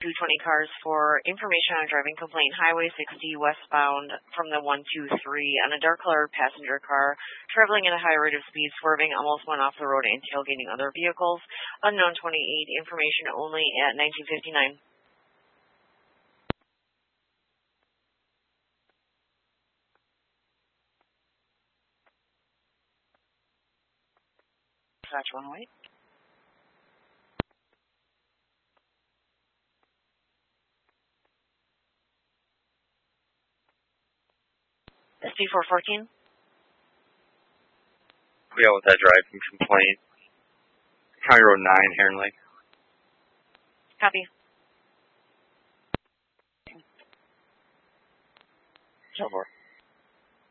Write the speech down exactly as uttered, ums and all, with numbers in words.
two twenty cars for information on driving complaint Highway sixty westbound from the one two three on a dark-colored passenger car traveling at a high rate of speed, swerving, almost went off the road and tailgating other vehicles. Unknown twenty-eight, information only at nineteen fifty-nine. Dispatch one oh eight. S D four fourteen. We got with that driving complaint. County Road nine, Heron Lake. Copy. So far.